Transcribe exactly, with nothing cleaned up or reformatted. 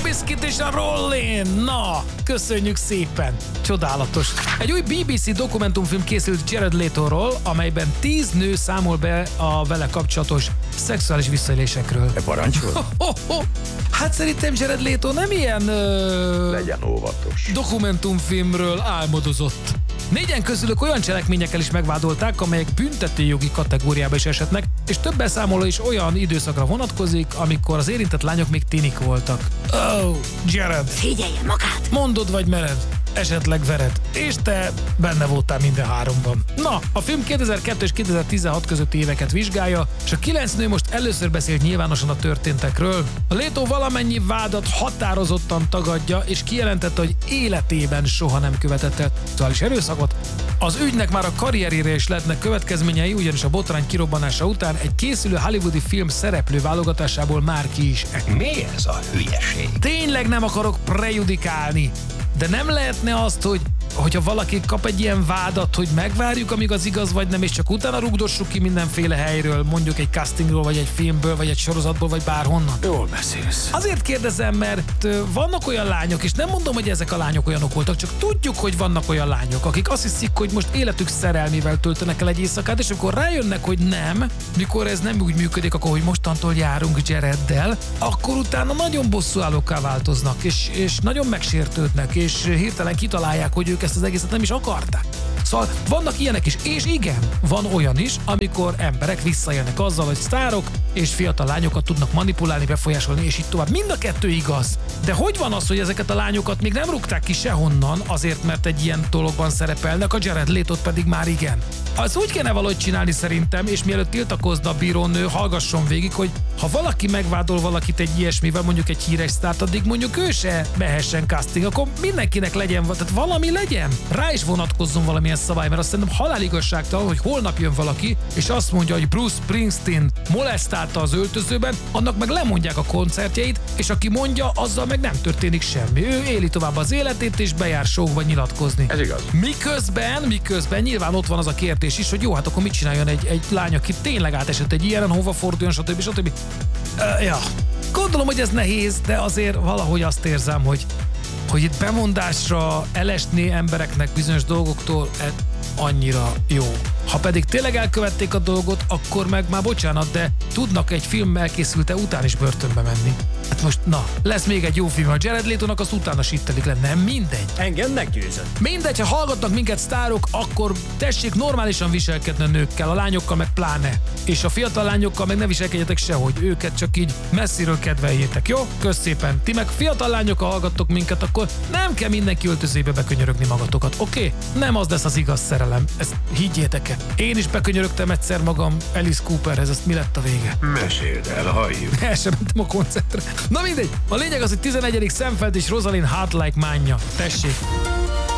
Bizkit és a Rollin. Na, köszönjük szépen. Csodálatos. Egy új bé bé cé dokumentumfilm készült Jared Letoról, amelyben tíz nő számol be a vele kapcsolatos szexuális visszaélésekről. E parancsol? Ho, ho, ho. Hát szerintem Jared Leto nem ilyen... Ö... Legyen óvatos. Dokumentumfilmről álmodozott. Négyen közülük olyan cselekményekkel is megvádolták, amelyek büntetőjogi kategóriába is esetnek, és több beszámoló is olyan időszakra vonatkozik, amikor az érintett lányok még tinik voltak. Oh, Jared! Figyeljen magát! Mondod vagy mered, esetleg vered, és te benne voltál minden háromban. Na, a film kétezer-kettő és kétezer-tizenhat közötti éveket vizsgálja, és a kilenc nő most először beszélt nyilvánosan a történtekről. A Leto valamennyi vádat határozottan tagadja, és kijelentette, hogy életében soha nem követett el szexuális erőszakot. Az ügynek már a karrierére is lehetnek következményei, ugyanis a botrány kirobbanása után egy készülő hollywoodi film szereplő válogatásából már ki is esett. Mi ez a hülyeség? Tényleg nem akarok prejudikálni, de nem lehetne azt, hogy hogyha valaki kap egy ilyen vádat, hogy megvárjuk, amíg az igaz vagy nem, és csak utána rugdossuk ki mindenféle helyről, mondjuk egy castingról, vagy egy filmből, vagy egy sorozatból, vagy bárhonnan. Jól beszélsz. Azért kérdezem, mert vannak olyan lányok, és nem mondom, hogy ezek a lányok olyanok voltak, csak tudjuk, hogy vannak olyan lányok, akik azt hiszik, hogy most életük szerelmével töltenek el egy éjszakát, és akkor rájönnek, hogy nem, mikor ez nem úgy működik, akkor hogy mostantól járunk Jareddel, akkor utána nagyon bosszúállókká változnak, és, és nagyon megsértődnek, és hirtelen kitalálják, hogy ők ezt az egészet nem is akarták. Szóval vannak ilyenek is, és igen, van olyan is, amikor emberek visszaélnek azzal, hogy sztárok és fiatal lányokat tudnak manipulálni, befolyásolni, és így tovább. Mind a kettő igaz. De hogy van az, hogy ezeket a lányokat még nem rúgták ki sehonnan, azért, mert egy ilyen dologban szerepelnek, a Jared Letót pedig már igen. Az úgy kéne valahogy csinálni szerintem, és mielőtt tiltakozna a bírónő, hallgasson végig, hogy ha valaki megvádol valakit egy ilyesmivel, mondjuk egy híres sztárt, addig mondjuk ő se mehessen casting, akkor mindenkinek legyen, tehát valami legyen. Rá is vonatkozzon valamilyen szabály, mert azt szerintem haláligazságtalan, hogy holnap jön valaki, és azt mondja, hogy Bruce Springsteen molesztálta az öltözőben, annak meg lemondják a koncertjeit, és aki mondja, azzal meg nem történik semmi. Ő éli tovább az életét, és bejár showba nyilatkozni. Ez igaz. Miközben, miközben nyilván ott van az a kérdés is, hogy jó, hát akkor mit csináljon egy, egy lány, aki tényleg átesett egy ilyenen, hova forduljon, stb. stb. Uh, ja. Gondolom, hogy ez nehéz, de azért valahogy azt érzem, hogy, hogy itt bemondásra elesni embereknek bizonyos dolgoktól e, annyira jó. Ha pedig tényleg elkövették a dolgot, akkor meg már bocsánat, de tudnak egy film elkészülte után is börtönbe menni. Hát most, na, lesz még egy jó film, a Jared Letónak azt utána sittelik le, nem mindegy. Engem meggyőzött. Mindegy, ha hallgatnak minket sztárok, akkor tessék normálisan viselkedni a nőkkel, a lányokkal meg pláne. És a fiatal lányokkal meg ne viselkedjetek sehogy, őket csak így messziről kedveljétek, jó? Kösz szépen. Ti meg fiatal lányok, ha hallgattok minket, akkor nem kell mindenki öltözébe bekönyörögni magatokat, oké? Okay? Nem az lesz az igaz szerelem, ezt higgyétek el. Én is bekönyörögtem egyszer magam Alice Cooperhez, ezt mi lett a vége? Meséld el, halljuk. El sem mentem a koncertre. Na mindegy, a lényeg az, hogy tizenegyedik Szemfeld és Rosalind Hard Like Mania. Tessék!